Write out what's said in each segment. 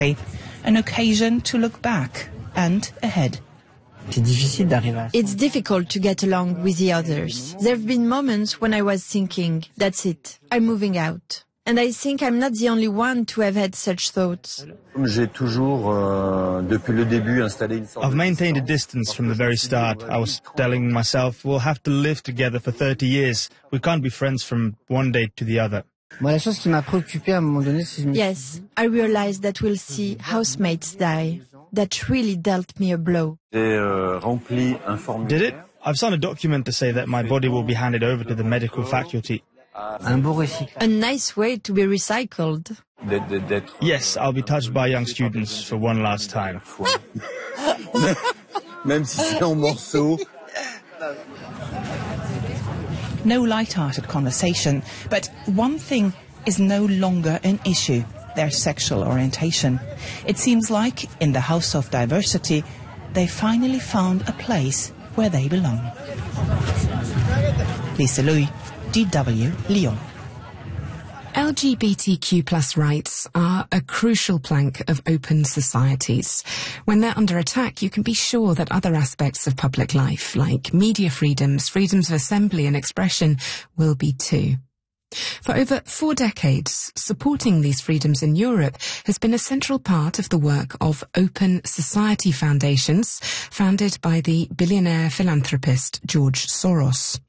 An occasion to look back and ahead. It's difficult to get along with the others. There have been moments when I was thinking, that's it, I'm moving out. And I think I'm not the only one to have had such thoughts. I've maintained a distance from the very start. I was telling myself, we'll have to live together for 30 years. We can't be friends from one day to the other. Yes, I realized that we'll see housemates die. That really dealt me a blow. Did it? I've signed a document to say that my body will be handed over to the medical faculty. A nice way to be recycled. Yes, I'll be touched by young students for one last time. No light-hearted conversation, but one thing is no longer an issue: their sexual orientation. It seems like, in the House of Diversity, they finally found a place where they belong. Lisa Louis, DW, Lyon. LGBTQ+ rights are a crucial plank of open societies. When they're under attack, you can be sure that other aspects of public life, like media freedoms, freedoms of assembly and expression, will be too. For over 4 decades, supporting these freedoms in Europe has been a central part of the work of Open Society Foundations, founded by the billionaire philanthropist George Soros.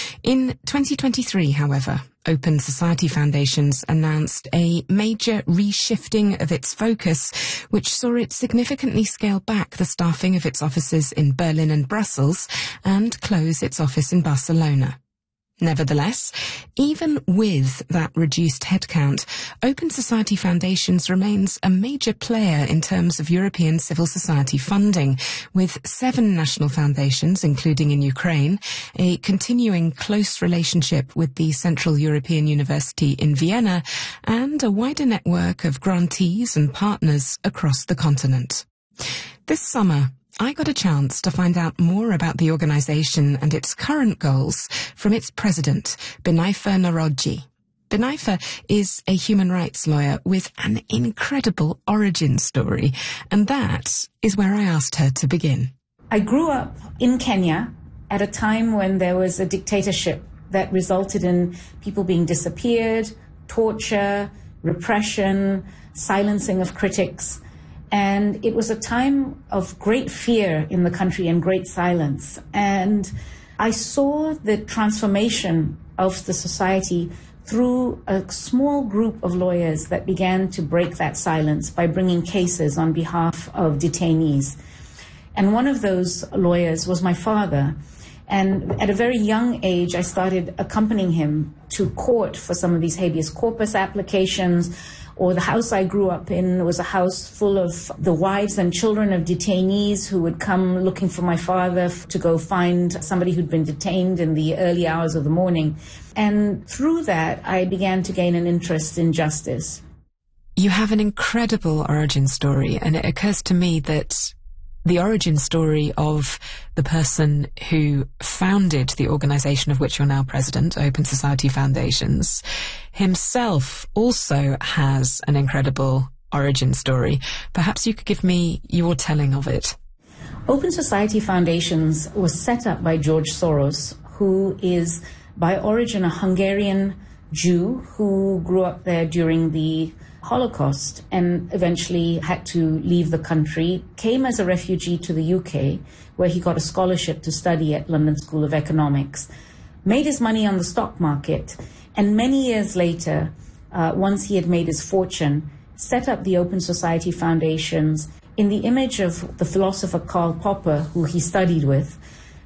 In 2023, however, Open Society Foundations announced a major reshifting of its focus, which saw it significantly scale back the staffing of its offices in Berlin and Brussels and close its office in Barcelona. Nevertheless, even with that reduced headcount, Open Society Foundations remains a major player in terms of European civil society funding, with 7 national foundations, including in Ukraine, a continuing close relationship with the Central European University in Vienna, and a wider network of grantees and partners across the continent. This summer, I got a chance to find out more about the organization and its current goals from its president, Binayfer Narodji. Binayfer is a human rights lawyer with an incredible origin story, and that is where I asked her to begin. I grew up in Kenya at a time when there was a dictatorship that resulted in people being disappeared, torture, repression, silencing of critics. And it was a time of great fear in the country and great silence. And I saw the transformation of the society through a small group of lawyers that began to break that silence by bringing cases on behalf of detainees. And one of those lawyers was my father. And at a very young age, I started accompanying him to court for some of these habeas corpus applications. Or the house I grew up in was a house full of the wives and children of detainees who would come looking for my father to go find somebody who'd been detained in the early hours of the morning. And through that, I began to gain an interest in justice. You have an incredible origin story, and it occurs to me that the origin story of the person who founded the organization of which you're now president, Open Society Foundations, himself also has an incredible origin story. Perhaps you could give me your telling of it. Open Society Foundations was set up by George Soros, who is by origin a Hungarian Jew who grew up there during the Holocaust and eventually had to leave the country, came as a refugee to the UK, where he got a scholarship to study at London School of Economics, made his money on the stock market, and many years later, once he had made his fortune, set up the Open Society Foundations in the image of the philosopher Karl Popper, who he studied with,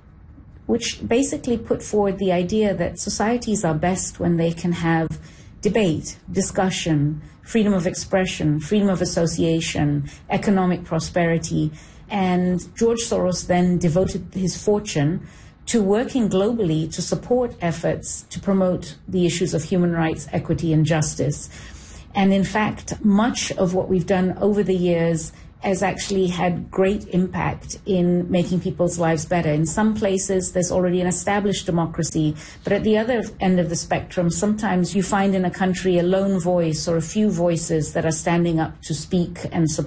which basically put forward the idea that societies are best when they can have debate, discussion, freedom of expression, freedom of association, economic prosperity. And George Soros then devoted his fortune to working globally to support efforts to promote the issues of human rights, equity, and justice. And in fact, much of what we've done over the years has actually had great impact in making people's lives better. In some places, there's already an established democracy, but at the other end of the spectrum, sometimes you find in a country a lone voice or a few voices that are standing up to speak and support